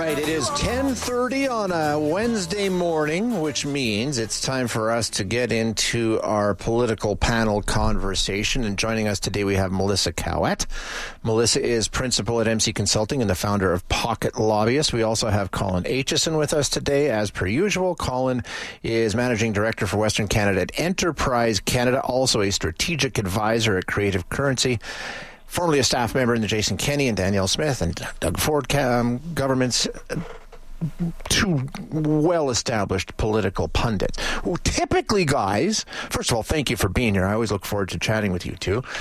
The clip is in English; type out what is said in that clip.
right, it is 10:30 on a Wednesday morning, which means it's time for us to get into our political panel conversation. And joining us today, we have Melissa Cowett. Melissa is principal at MC Consulting and the founder of Pocket Lobbyist. We also have Colin Aitchison with us today, as per usual. Colin is managing director for Western Canada at Enterprise Canada, also a strategic advisor at Creative Currency. Formerly a staff member in the Jason Kenney and Danielle Smith and Doug Ford governments, two well-established political pundits. Well, typically, guys, first of all, thank you for being here. I always look forward to chatting with you two.